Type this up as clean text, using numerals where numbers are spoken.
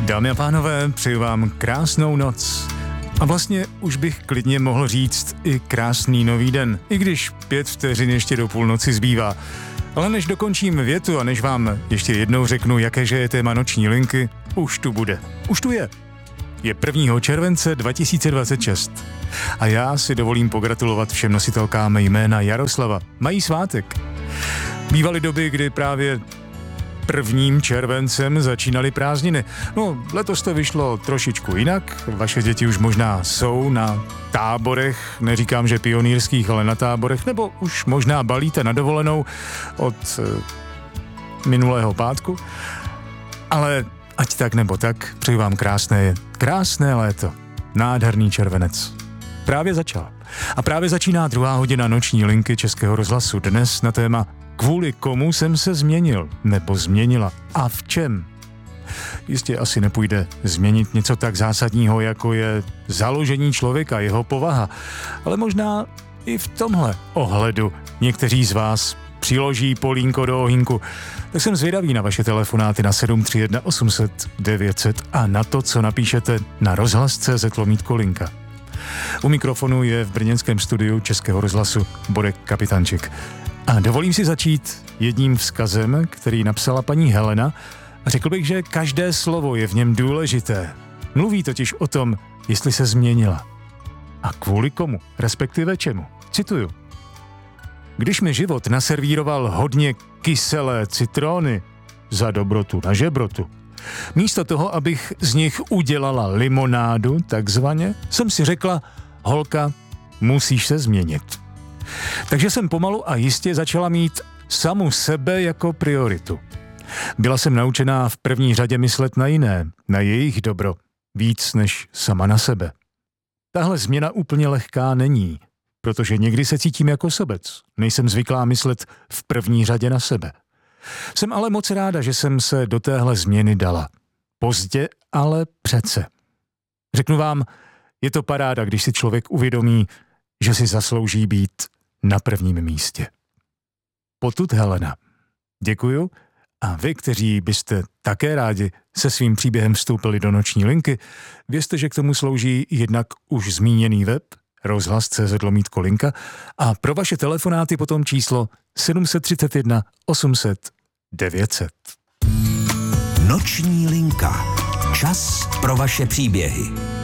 Dámy a pánové, přeju vám krásnou noc. A vlastně už bych klidně mohl říct i krásný nový den, i když 5 vteřin ještě do půlnoci zbývá. Ale než dokončím větu a než vám ještě jednou řeknu, jakéže je téma noční linky, už tu bude. Už tu je. Je 1. července 2026. A já si dovolím pogratulovat všem nositelkám jména Jaroslava. Mají svátek. Bývaly doby, kdy právě 1. červencem začínaly prázdniny. No, letos to vyšlo trošičku jinak. Vaše děti už možná jsou na táborech, neříkám, že pionýrských, ale na táborech, nebo už možná balíte na dovolenou od minulého pátku. Ale ať tak nebo tak, přeji vám krásné léto. Nádherný červenec. Právě začal. A právě začíná 2. hodina noční linky Českého rozhlasu. Dnes na téma Kvůli komu jsem se změnil, nebo změnila a v čem? Jistě asi nepůjde změnit něco tak zásadního, jako je založení člověka, jeho povaha, ale možná i v tomhle ohledu někteří z vás přiloží polínko do ohýnku. Tak jsem zvědavý na vaše telefonáty na 731 800 900 a na to, co napíšete na rozhlas.cz/linka. U mikrofonu je v brněnském studiu Českého rozhlasu Borek Kapitanček. A dovolím si začít jedním vzkazem, který napsala paní Helena. A řekl bych, že každé slovo je v něm důležité. Mluví totiž o tom, jestli se změnila. A kvůli komu, respektive čemu. Cituju. Když mi život naservíroval hodně kyselé citróny za dobrotu na žebrotu, místo toho, abych z nich udělala limonádu, takzvaně, jsem si řekla, holka, musíš se změnit. Takže jsem pomalu a jistě začala mít samu sebe jako prioritu. Byla jsem naučená v první řadě myslet na jiné, na jejich dobro, víc než sama na sebe. Tahle změna úplně lehká není, protože někdy se cítím jako sobec. Nejsem zvyklá myslet v první řadě na sebe. Jsem ale moc ráda, že jsem se do téhle změny dala. Pozdě, ale přece. Řeknu vám, je to paráda, když si člověk uvědomí, že si zaslouží být na prvním místě. Potud Helena. Děkuju a vy, kteří byste také rádi se svým příběhem vstoupili do noční linky, vězte, že k tomu slouží jednak už zmíněný web rozhlas.cz/linka a pro vaše telefonáty potom číslo 731 800 900. Noční linka. Čas pro vaše příběhy.